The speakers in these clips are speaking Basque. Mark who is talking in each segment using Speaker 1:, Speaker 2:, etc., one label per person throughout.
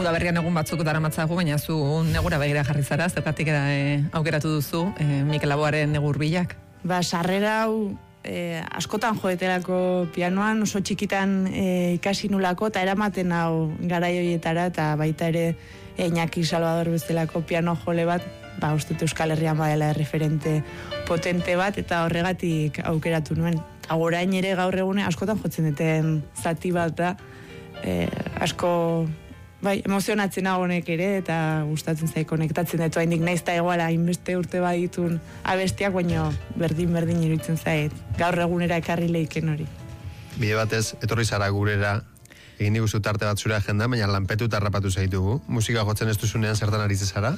Speaker 1: Udaberrian egun batzuk daramatzagu, baina zu negura begira jarri zara, zergatik aukeratu duzu Mikel Laboaren negu hurbilak.
Speaker 2: Sarrera hau askotan joetelako pianoan, oso txikitan ikasi nulako, eta eramaten hau garai horietara, eta baita ere Iñaki Salvador bezalako piano jole bat, uste Euskal Herrian badela referente potente bat, eta horregatik aukeratu nuen. Orain ere gaur egune askotan jotzen duten zati bat da, asko emozionatzen agonek ere, eta gustatzen zaik konektatzen dut haindik naiz eta egoala hainbeste urte baditun abestiak, baina berdin iruditzen zait gaur egunera ekarri leiken hori.
Speaker 3: Bide batez, etorri zara gurera, egin diguzu tarte bat zure agenda, baina lanpetu eta harrapatu zaitugu. Musika jotzen ez duzunean zertan aritzen zara?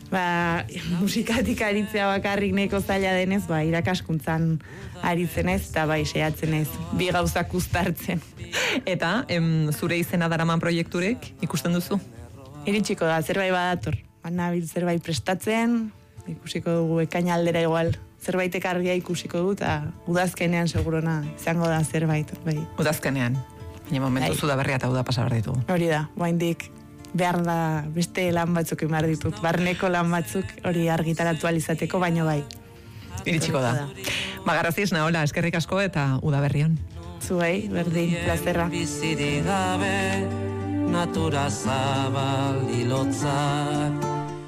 Speaker 2: Musikatik aritzea bakarrik neko zaila denez, irakaskuntzan aritzen ez, eta saiatzen ez, bi gauzak uztartzen.
Speaker 1: Eta, zure izena daraman proiekturek ikusten duzu?
Speaker 2: Iritsiko da, zerbait badator. Nabil zerbait prestatzen, ikusiko dugu ekaina aldera igual. Zerbait ekarria ikusiko du, eta udazkenean segurona izango da zerbait.
Speaker 1: Udazkenean? Baina momentu Udaberria eta uda pasa behar ditugu.
Speaker 2: Hori da, oraindik behar da beste lan batzuk emar ditut, barneko lan batzuk hori argitaratu alizateko, baino bai.
Speaker 1: Iritsiko da. Garraziz, Naola, eskerrik asko eta Udaberrion.
Speaker 2: Zuei, berdin, plazerra.
Speaker 4: Bizirik gabe, natura zabal hilotzak.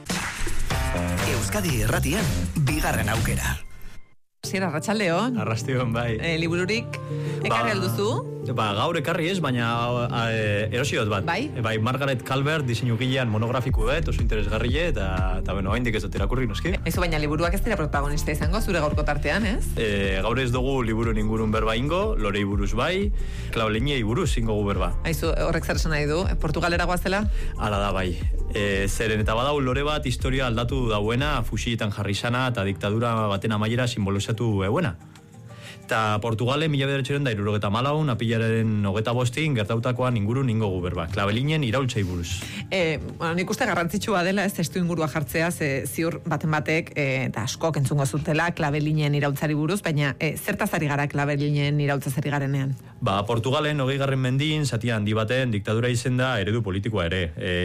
Speaker 5: Euskadi Irratian, bigarren aukera.
Speaker 1: Ziera, Arratsaldeon.
Speaker 6: Arrastion, bai.
Speaker 1: Libururik ekarri alduzu?
Speaker 6: Gaur ekarri ez, baina erosiot bat.
Speaker 1: Bai?
Speaker 6: Margaret Calvert diseinu-gilean monografiko oso interesgarrile, eta haindik ez dut irakurri noski.
Speaker 1: Ezo, baina liburuak ez dira protagonista izango, zure gaurko tartean, ez?
Speaker 6: Gaur ez dugu liburun ingurun berba ingo, Lorei buruz bai, Klabelinei buruz ingo gu berba.
Speaker 1: Aizu, horrek zer esan nahi du, Portugalera goazela?
Speaker 6: Hala da bai. Zeren eta badau lore bat historia aldatu dauena, fusietan jarri sana eta diktadura baten amaiera simbolizatu euena. Eta Portugalen 1974 apilaren 25 gertautakoan ingurun ingo guberba. Klabelinen iraultzai buruz.
Speaker 1: Nik uste garrantzitsua dela ez testu ingurua jartzea, ziur baten batek, eta askok entzungo zutela Klabelinen iraultzari buruz, baina zertaz ari gara Klabelinen iraultzaz ari garenean?
Speaker 6: Portugalen 20. mendin, zati handi baten diktadura izen da eredu politikoa ere.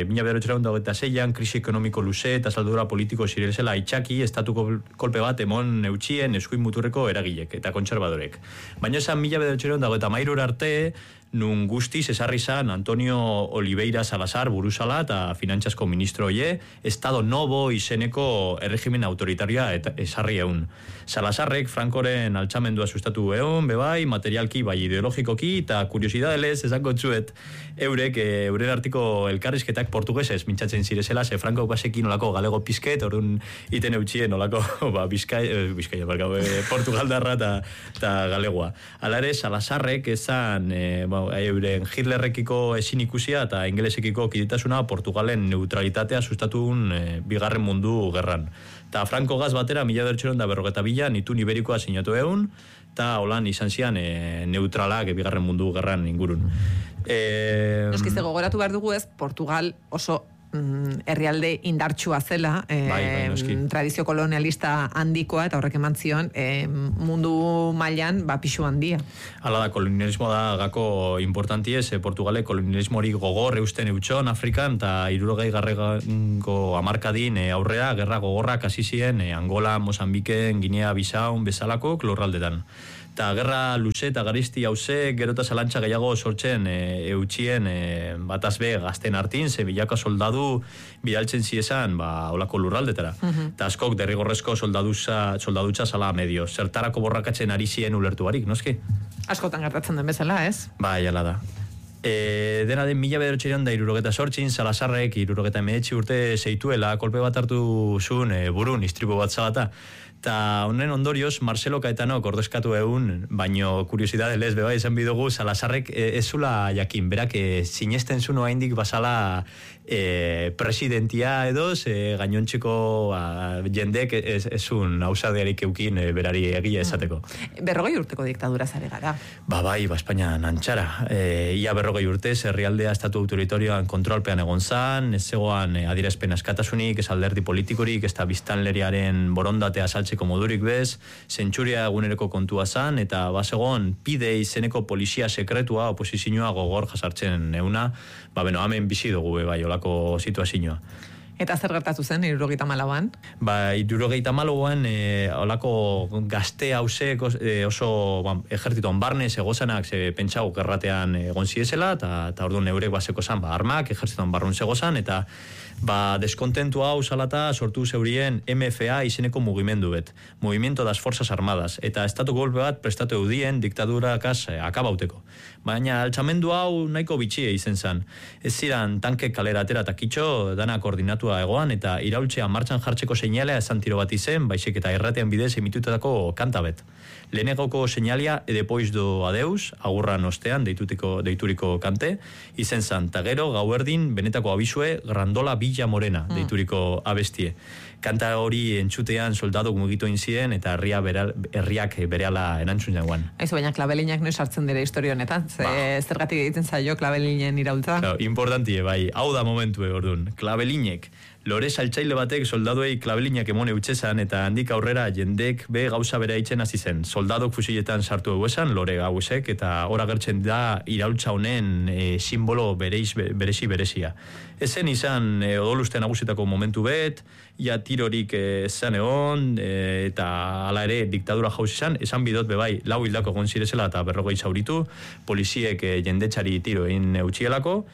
Speaker 6: 1926an krisi ekonomiko luze eta saldura politiko zirelzela aitzaki, estatuko kolpe bat emon eutxien eskuin muturreko eragilek eta kontserbador. Baina esan 1993 arte, nun guztiz esarri zan Antonio Oliveira Salazar buruzala eta finantzasko ministro oie, Estado Novo izeneko erregimen autoritarioa esarri egun. Salazarrek Frankoren altxamendua sustatu egun, bebai, materialki, bai ideologikoki, eta kuriosidadez esango txuet, euren artiko elkarrizketak portugesez mintzatzen zirezela, ze Franko basekin olako galego pizket, orduan iten eutxien olako Bizkaia, Portugaldarra eta galegoa. Hala ere, Salazarrek esan euren Hitlerrekiko ezin ikusia eta ingelesekiko kiditasuna Portugalen neutralitatea sustatun bigarren mundu gerran. Eta Franco gaz batera 1942an itun iberikoa sinatu egun, eta holan izan zian neutralak bigarren mundu gerran ingurun.
Speaker 1: Noskizte gogoratu behar dugu ez, Portugal oso herrialde indartsua zela, tradizio kolonialista handikoa, eta horrek eman zion mundu mailan pixu handia.
Speaker 6: Hala da, kolonialismoa da gako importantiez, Portugale kolonialismo hori gogor eusten eutxon Afrikan, eta 60 hamarkadin aurrea, gerra gogorrak hasi ziren Angola, Mozambiken, Ginea, Bisaun, bezalako lurraldetan. Eta gerra luze eta garizti hauze, gero eta zalantza gehiago sortzen eutxien batazbe gazten hartin, ze bilaka soldadu bidaltzen ziezan olako lurraldetara. Eta askok derrigorrezko soldadutza zala medio. Zertarako borrakatzen ari ziren ulertu barik, noski?
Speaker 1: Askotan gertatzen den bezala, ez?
Speaker 6: Bai, ala da. Dena den 1978 Salazarrek 79 urte zeituela, kolpe bat hartu zuen burun, istripu bat zalata. Eta honen ondorioz, Marcelo Caetanok ordezkatu egun, baino kuriosidade lez, beba izan bidugu, Salazarrek ez zula jakin, berak sinesten zuen oaindik basala presidentia edo, gainontzeko jendek ez zuen hausadearik eukin berari egia esateko.
Speaker 1: 40 urteko diktadura zare gara.
Speaker 6: Bai, Espainia nantxara. Ia 40 urte, herrialdea estatu autoritarioan kontrolpean egon zan, ez zegoan adierazpen askatasunik, ez alderdi politikorik, ez da biztanleriaren borondatea saltzeko modurik bez, zentsuria egunereko kontua zan, eta bazegoen pide izeneko polizia sekretua, oposizioa gogor jasartzen euna, hemen bizi dugu bai olako situazioa.
Speaker 1: Eta zer gertatu zen, 74an?
Speaker 6: 74an, olako gazte hausek oso ejertzitoan barnez egozanak pentsau gerratean egon ziezela, eta orduan eurek baseko zan, armak, ejertzitoan barrun zegozan, eta deskontentu hau salata sortu zeurien MFA izeneko mugimendu bet, Movimiento das Fuerzas Armadas, eta estatu golpe bat prestatu eudien diktadurakaz akabauteko. Baina altxamendu hau nahiko bitxie izen zan. Ez ziren tanke kalera atera eta kitxo dana koordinatua egoan, eta iraultzea martxan jartzeko seinalea esan tiro bat izen, baizik eta erratean bidez emitutako kantabet. Lehenegoko seinalia edepoiz do adeus, agurran ostean deituriko kante, izen zan, ta gero gauerdin benetako abizue Grandola Villa Morena deituriko abestie. Kanta hori entzutean soldadok mugitu inzien eta herriak berehala erantzun jagoan.
Speaker 1: Aizu, baina klabelinak noiz hartzen dira historio honetan? Zergatik egiten zaio klabelinen iraultza?
Speaker 6: Importantie, bai, hau da momentu orduan. Klabelinek, lore saltzaile batek soldaduei klabelinak emone utxezan eta handik aurrera jendek be gauza bera itzen hasi zen. Soldadok fusiletan sartu eguesan, lore gauzek, eta hor agertzen da iraultza honen simbolo berezia. Ezen izan odoluste nagusitako momentu bet, ja tirorik esan egon, eta hala ere diktadura jauz esan bidot bebai, 4 hildako egon zirezela eta 40 zauritu, poliziek jendetxari tiro egin eutxielako,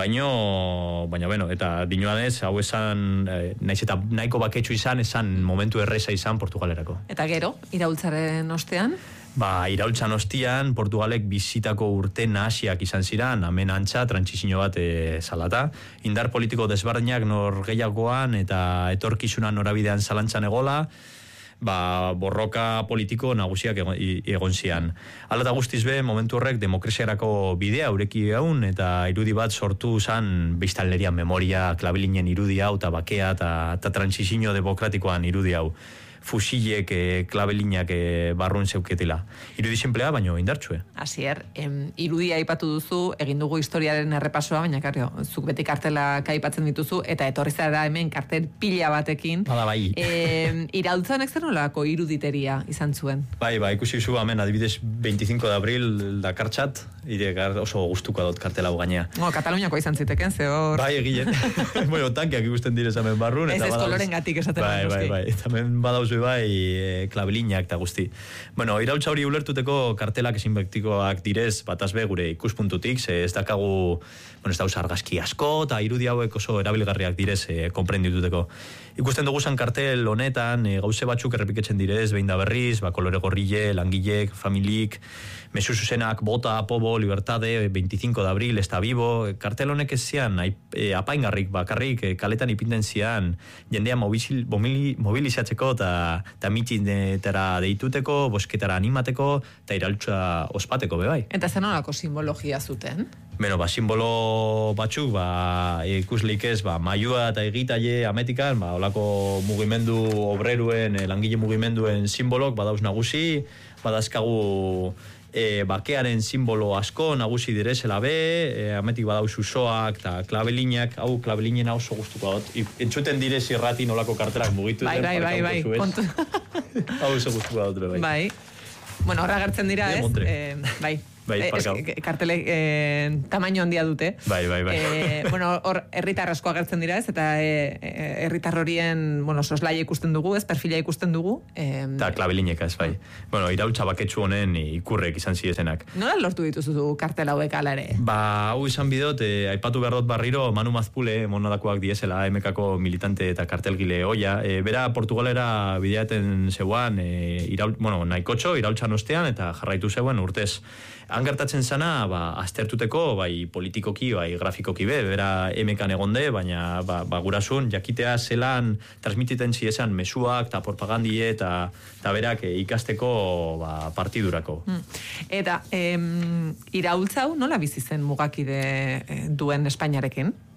Speaker 6: baina, eta dinoanez, hau esan, naiz eta nahiko baketxu esan momentu erreza izan Portugalerako.
Speaker 1: Eta gero, iraultzaren ostean?
Speaker 6: Iraultzan ostian, Portugalek bizitako urte nahasiak izan ziran, hemen antza, trantsizio bat salata. Indar politiko desberdinak nor gehiagoan eta etorkizunan norabidean zalantzan egola, borroka politiko nagusiak egon zian. Hala eta guztiz be, momentu horrek demokrasiarako bidea ureki gaun, eta irudi bat sortu zan biztanlerian memoria, klabelinen irudi hau, eta bakea, eta trantsizio demokratikoan irudi hau. Fusilek, klabelinak barrun zeuketela. Irudi simplea, baino indartsue.
Speaker 1: Asier, irudia aipatu duzu, egin dugu historiaren errepasoa, baina karrio, zuk beti kartelak aipatzen dituzu, eta etorri zara hemen kartel pila batekin.
Speaker 6: Bada bai.
Speaker 1: Iraultzanek zer nolako iruditeria izan zuen?
Speaker 6: Bai, ikusi zu hemen, adibidez 25 de abril dakartxat, oso gustuko dut kartela hau gainea.
Speaker 1: Kataluniako izan ziteken, ze hor...
Speaker 6: Bai, egile. Tankeak ikusten direz hemen barrun.
Speaker 1: Ez koloren gatik esaten dut.
Speaker 6: Bai, eta hemen badauz klabelinak eta guzti. Iraultza hori ulertuteko kartelak ezinbestikoak direz, batazbe gure ikuspuntutik, ez dakagu, ez dauz argazki asko, eta irudi hauek oso erabilgarriak direz konprendituteko. Ikusten dugu zan kartel honetan, gauze batzuk errepiketzen direz, behin da berriz, kolore gorrile, langilek, familik, mezu zuzenak, bota, pobo, libertade, 25 de abril, está vivo, kartel honek ez zian, apaingarrik bakarrik, kaletan ipinten zian, jendea mobilizatzeko eta mitinetara deituteko, bosketara animateko, eta iraultza ospateko bebai.
Speaker 1: Eta zen horako simbologia zuten?
Speaker 6: Simbolo batzuk, ikuslik ez, maiua eta egitaile ametikan, olako mugimendu obreruen, langile mugimenduen simbolok, badauz nagusi, badazkagu bakearen simbolo asko nagusi direzela be, ametik badauz usoak eta klabelinak, hau klabelinen oso gustuko dut. Entzuten direz irratin olako kartelak mugitu den.
Speaker 1: Bai.
Speaker 6: Hau oso gustuko dut, bai.
Speaker 1: Bai. Bueno, horra gertzen dira, ez? Bai. Kartelek tamaino handia dute.
Speaker 6: Bai.
Speaker 1: Hor herritar asko agertzen dira, ez? Eta herritar horien, soslaia ikusten dugu, ez? Perfila ikusten dugu.
Speaker 6: Eta klabelinek, ez, bai. Iraultza baketsu honen ikurrek izan zidezenak.
Speaker 1: Nola lortu dituzu kartel hauek ala ere?
Speaker 6: Hau izan bidot, aipatu behar dut barriro, Manu Mazpule, monodakoak diesela, MKko militante eta kartelgile hoia. Bera Portugalera bideaten zeuan, nahikotxo, iraultzan ostean, eta jarraitu zeuen urtez. Gertatzen zana, aztertuteko, bai politikoki, bai grafikoki bera emekan egonde, baina gurasun, jakitea zelan transmititen zidezan mesuak eta propagandie eta berak ikasteko partidurako.
Speaker 1: Eta iraultza hau nola bizi zen mugakide duen Espainiarekin?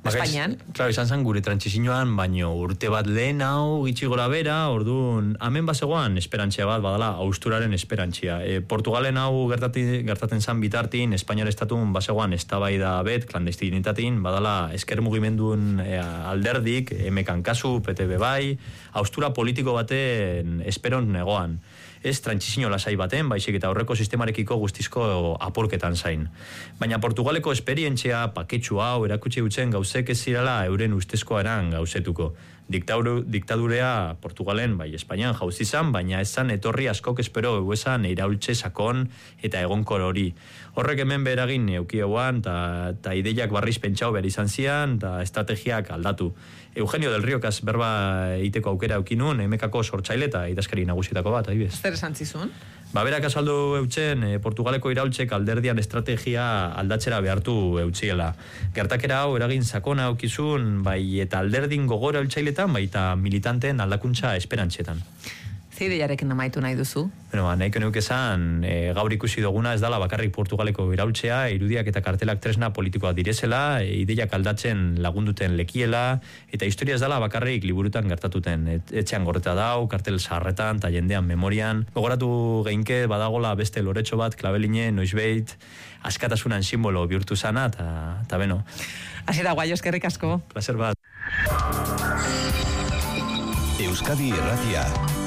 Speaker 1: Espainian.
Speaker 6: Claro, izan zen gure trantsizioan, baino urte bat lehen hau gitxi gora bera, orduan, hemen bazegoan esperantzia bat, badala, austuraren esperantzia. Portugalen hau gertaten zan bitartin, Espainiar estatun bazegoan eztabaida bet, klandestinitatin, badala, esker mugimendun alderdik, emekan kasu, PTB bai, austura politiko baten esperon negoan. Ez trantsizio lasai baten, baizik eta aurreko sistemarekiko guztizko apurketan zain. Baina Portugaleko esperientzia paketsu hau erakutsi utzen gauzek ez zirala euren ustezkoa eran gauzetuko. Diktadurea Portugalen, bai Espainian jauzi zan, baina ez zan etorri askok espero euesan iraultze sakon eta egonkor hori. Horrek hemen beragin eukieuan, eta ideiak barriz pentsau behar izan zian, eta estrategiak aldatu. Eugenio del Riokaz berba egiteko aukera eukinun, emekako sortzaile eta idazkari nagusietako bat, adibidez.
Speaker 1: Zer esan zizun?
Speaker 6: Berak azaldu eutzen, Portugaleko iraultzek alderdian estrategia aldatzera behartu eutziela. Gertakera hau eragin sakona aukizun, bai eta alderdin gogora eutzailetan, bai eta militanteen aldakuntza esperantzetan.
Speaker 1: Ideiarekin amaitu nahi duzu?
Speaker 6: Nahiko neuke esan, gaur ikusi duguna ez dala bakarrik Portugaleko iraultzea, irudiak eta kartelak tresna politikoa direzela, ideiak aldatzen lagunduten lekiela, eta historia ez dala bakarrik liburutan gertatuten. Etxean gorreta dau, kartel zaharretan, eta jendean memorian. Gogoratu geinke badagola beste loretxo bat, klabeline, noizbeit, askatasunan simbolo bihurtu zana, eta beno.
Speaker 1: Hasi da guai, eskerrik asko.
Speaker 6: Placer bat.
Speaker 5: Euskadi Irratia.